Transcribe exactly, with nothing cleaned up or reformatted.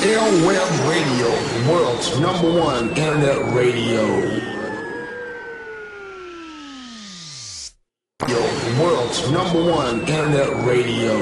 Airweb Radio, world's number one internet radio. Yo, world's number one internet radio.